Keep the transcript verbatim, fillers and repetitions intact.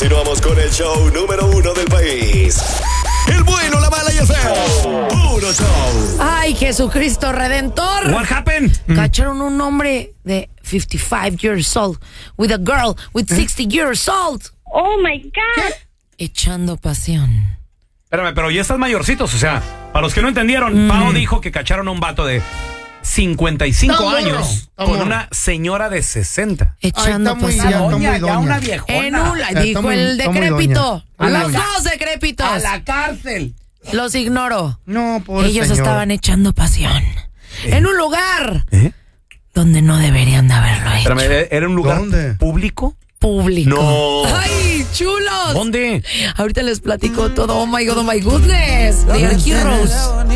Continuamos con el show número uno del país. El bueno, la mala y el feo. Puro show. Ay, Jesucristo Redentor. What happened? Cacharon un hombre de fifty-five years old with a girl with sixty years old. Oh my God. Echando pasión. Espérame, pero ya están mayorcitos, o sea, para los que no entendieron, mm. Pao dijo que cacharon a un vato de cincuenta y cinco Está años morro, con morro. una señora de sesenta. Echando Ay, está muy- pasión. ya está muy ya doña. una viejona. En un, está dijo muy- el está muy decrépito. doña. Los Doña. dos decrépitos. A la cárcel. Los ignoro. No, pobre Ellos señor. estaban echando pasión. En un lugar ¿Eh? donde no deberían de haberlo hecho. Espérame, ¿era un lugar ¿Dónde? público? Público. No. ¡Ay, chulos! ¿Dónde? Ahorita les platico todo. Oh my God, oh my goodness. They are heroes.